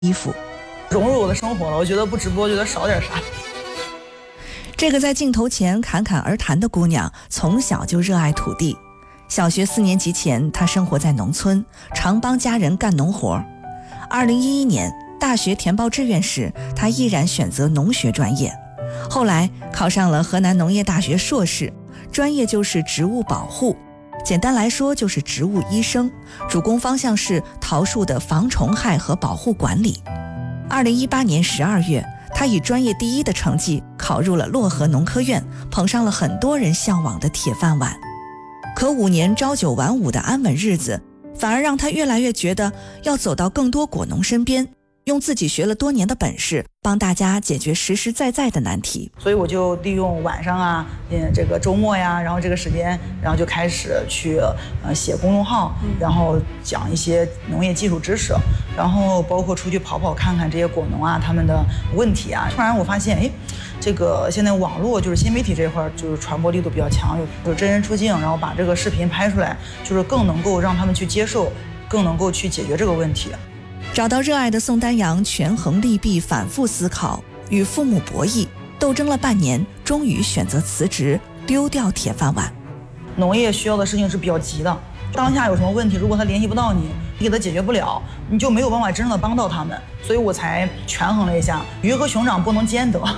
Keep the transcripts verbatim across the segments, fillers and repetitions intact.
衣服， 融入我的生活了。我觉得不直播觉得少点啥。 这个在镜头前侃侃而谈的姑娘，从小就热爱土地。小学四年级前，她生活在农村，常帮家人干农活。二零一一年大学填报志愿时，她毅然选择农学专业。后来考上了河南农业大学硕士，专业就是植物保护，简单来说就是植物医生，主攻方向是桃树的防虫害和保护管理。二零一八年十二月，他以专业第一的成绩考入了漯河农科院，捧上了很多人向往的铁饭碗。可五年朝九晚五的安稳日子，反而让他越来越觉得要走到更多果农身边，用自己学了多年的本事，帮大家解决实实在在的难题。 所以我就利用晚上啊，嗯，这个周末呀，然后这个时间，然后就开始去呃写公众号，然后讲一些农业技术知识，然后包括出去跑跑看看这些果农啊他们的问题啊。突然我发现，哎，这个现在网络就是新媒体这块就是传播力度比较强，有真人出镜，然后把这个视频拍出来，就是更能够让他们去接受，更能够去解决这个问题。 找到热爱的宋丹阳权衡利弊，反复思考，与父母博弈，斗争了半年，终于选择辞职，丢掉铁饭碗。 农业需要的事情是比较急的，当下有什么问题，如果他联系不到你，你给他解决不了，你就没有办法真正的帮到他们。所以我才权衡了一下，鱼和熊掌不能兼得。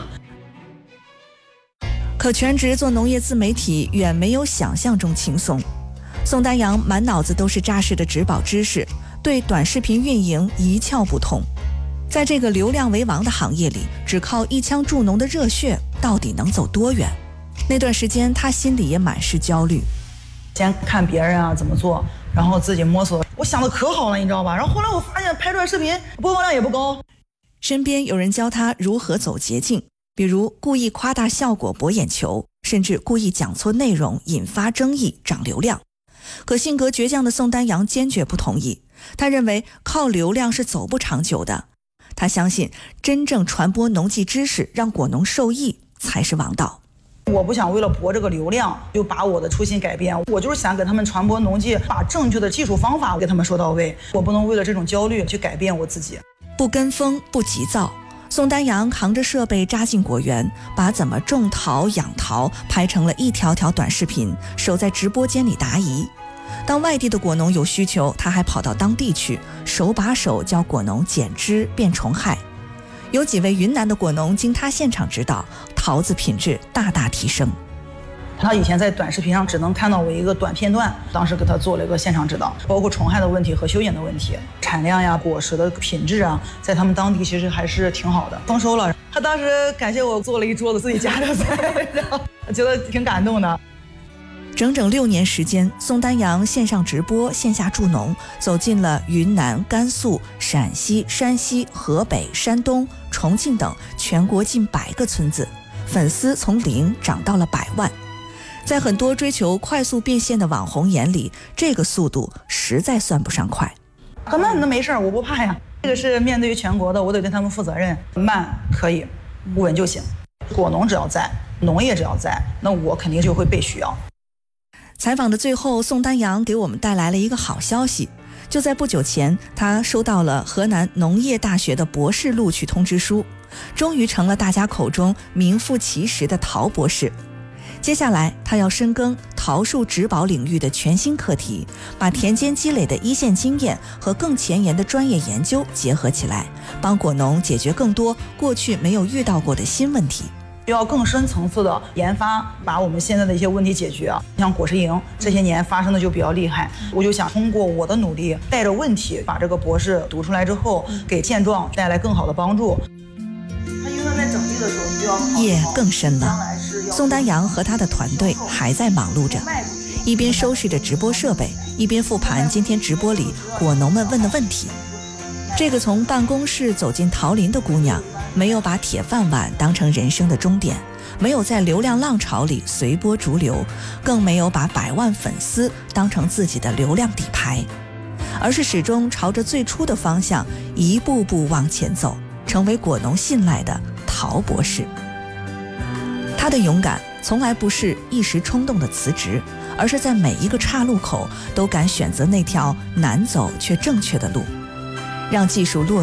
可全职做农业自媒体远没有想象中轻松。宋丹阳满脑子都是扎实的植保知识，对短视频运营一窍不通。在这个流量为王的行业里，只靠一腔助农的热血，到底能走多远？那段时间他心里也满是焦虑。 先看别人啊怎么做，然后自己摸索。我想的可好了，你知道吧？然后后来我发现拍出来视频播放量也不高。 身边有人教他如何走捷径，比如故意夸大效果博眼球，甚至故意讲错内容引发争议涨流量。可性格倔强的宋丹阳坚决不同意，他认为靠流量是走不长久的。他相信真正传播农技知识，让果农受益才是王道。 我不想为了博这个流量就把我的初心改变，我就是想给他们传播农技，把正确的技术方法给他们说到位。我不能为了这种焦虑去改变我自己。 不跟风，不急躁，宋丹阳扛着设备扎进果园，把怎么种桃养桃拍成了一条条短视频，守在直播间里答疑。当外地的果农有需求，他还跑到当地去，手把手教果农剪枝辨虫害。有几位云南的果农经他现场指导，桃子品质大大提升。 他以前在短视频上只能看到我一个短片段，当时给他做了一个现场指导，包括虫害的问题和修剪的问题，产量呀、果实的品质啊，在他们当地其实还是挺好的，丰收了。他当时感谢我做了一桌子自己家的菜，然后觉得挺感动的。 整整六年时间，宋丹阳线上直播、线下助农，走进了云南、甘肃、陕西、山西、河北、山东、重庆等全国近百个村子，粉丝从零涨到了百万。在很多追求快速变现的网红眼里，这个速度实在算不上快。 慢那没事，我不怕呀。这个是面对于全国的，我得对他们负责任。慢可以，稳就行。果农只要在，农业只要在，那我肯定就会被需要。 采访的最后，宋丹阳给我们带来了一个好消息。就在不久前，他收到了河南农业大学的博士录取通知书，终于成了大家口中名副其实的陶博士。接下来他要深耕桃树植保领域的全新课题，把田间积累的一线经验和更前沿的专业研究结合起来，帮果农解决更多过去没有遇到过的新问题。 需要更深层次的研发，把我们现在的一些问题解决啊。像果实蝇这些年发生的就比较厉害，我就想通过我的努力，带着问题把这个博士读出来之后，给现状带来更好的帮助。他因为在整地的时候，你就要夜更深了。宋丹阳和他的团队还在忙碌着，一边收拾着直播设备，一边复盘今天直播里果农们问的问题。这个从办公室走进桃林的姑娘，没有把铁饭碗当成人生的终点，没有在流量浪潮里随波逐流，更没有把百万粉丝当成自己的流量底牌，而是始终朝着最初的方向一步步往前走，成为果农信赖的陶博士。他的勇敢从来不是一时冲动的辞职，而是在每一个岔路口都敢选择那条难走却正确的路，让技术落地，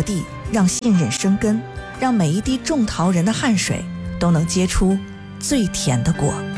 让信任生根，让每一滴种桃人的汗水都能结出最甜的果。